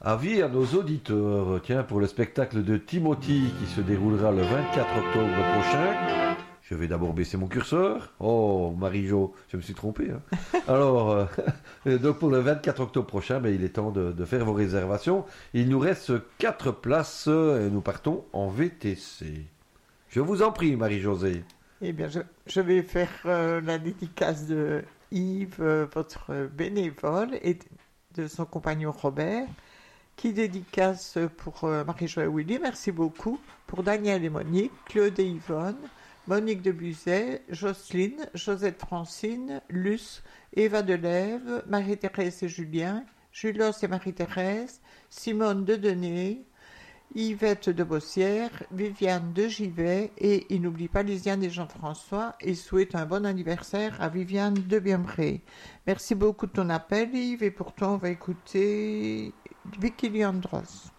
Avis à nos auditeurs, tiens, pour le spectacle de Timothy qui se déroulera le 24 octobre prochain. Je vais d'abord baisser mon curseur. Oh, Marie-Jo, je me suis trompé. Hein. Alors, donc pour le 24 octobre prochain, il est temps de faire vos réservations. Il nous reste 4 places et nous partons en VTC. Je vous en prie, Marie-Josée. Eh bien, je vais faire la dédicace de Yves, votre bénévole, et de son compagnon Robert, qui dédicace pour Marie-Jo et Willy. Merci beaucoup. Pour Daniel et Monique, Claude et Yvonne, Monique de Buzet, Jocelyne, Josette Francine, Luce, Eva Delève, Marie-Thérèse et Julien, Julos et Marie-Thérèse, Simone de Denay, Yvette de Bossière, Viviane de Givet, et il n'oublie pas Lisiane et Jean-François, et souhaite un bon anniversaire à Viviane de Bienbré. Merci beaucoup de ton appel, Yves, et pour toi, on va écouter Vicky Leandros.